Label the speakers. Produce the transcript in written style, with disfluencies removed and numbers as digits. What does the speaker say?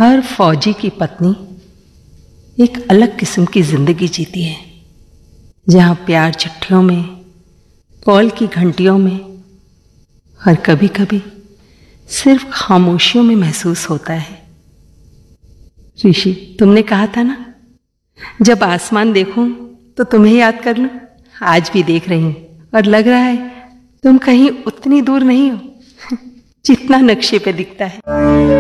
Speaker 1: हर फौजी की पत्नी एक अलग किस्म की जिंदगी जीती है, जहां प्यार चिट्ठियों में, कॉल की घंटियों में और कभी कभी सिर्फ खामोशियों में महसूस होता है। ऋषि, तुमने कहा था ना, जब आसमान देखूं तो तुम्हें याद कर लूं। आज भी देख रही हूं और लग रहा है तुम कहीं उतनी दूर नहीं हो जितना नक्शे पे दिखता है।